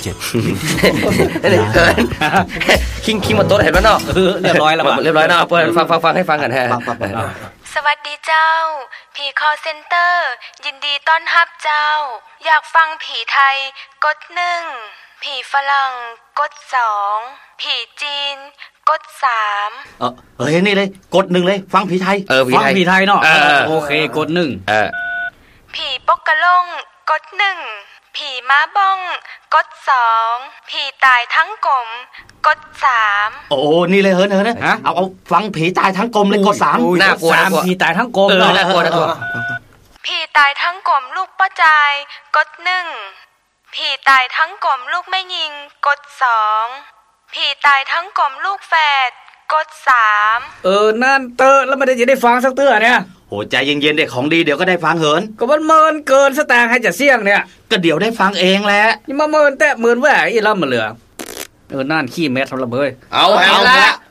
คิงมาโต๊ะเห็นแล้วเนาะเรียบร้อยแล้วเรียบร้อยเนาะเปิดฟังให้ฟังกันฮะสวัสดีเจ้าผีคอลเซ็นเตอร์ยินดีต้อนรับเจ้าอยากฟังผีไทยกด1ผีฝรั่งกด2ผีจีนกด3 นี่เลยกด1เลยฟังผีไทยฟังผีไทยเนาะโอเคกด 1ผีปกกะลงกด1ผีม้าบ้องกด2ผีตายทั้งกลมกด3 นี่เลยเหินนะเอาฟังผีตายทั้งกลมเลยกด3 น่ากลัวผีตายทั้งกลมน่ากลัวผีตายทั้งกลมลูกป้าจายกด1ผีตายทั้งกลมลูกแม่ยิงกด2ผีตายทั้งกลมลูกแฝดกด3 นั่นเตอแล้วไม่ได้จะได้ฟังสักเตื้อเนี่ยโหใจเย็นๆเด็กของดีเดี๋ยวก็ได้ฟังเหินก็มันเมินเกินสตางค์ให้จะเสี่ยงเนี่ยก็เดี๋ยวได้ฟังเองแหละนี่มาเมินแต่เมินแหวอีล่ำมาเหลือนั่นขี้เม็ดทำระเบยเอาละ